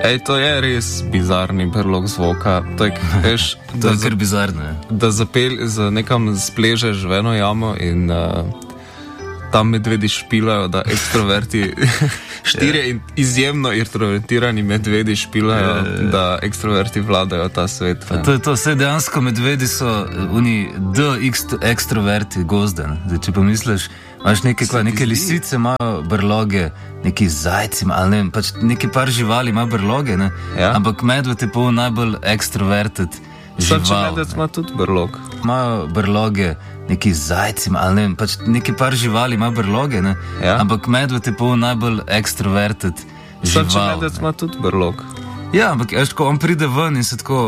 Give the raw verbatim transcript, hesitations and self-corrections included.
Ej, to je res bizarni brlog zvoka. To je, veš, to je kar bizarno. Da zapel, za nekam spležeš v eno jamo in uh, tam medvedi špilajo, da ekstroverti, štirje in izjemno introvertirani medvedi špilajo, je, je, je. Da ekstroverti vladajo ta svet. To je to, vse dejansko medvedi so oni D-ekstroverti gozden. Zdaj, če pomisliš, imaš neke, kva, neke lisice, imajo brloge, neki zajci, ali ne vem, pač neki par živali ima brloge, ne? Ja. Ampak medved je pol najbolj extroverted žival. Če medved ima tudi brlog. Imajo brloge, neki zajci, ali ne vem, pač neki par živali ima brloge, ne? Ja. Ampak medved je pol najbolj extroverted žival. Če medved ima tudi brlog. Ja, ampak veš, ko on pride ven in se tako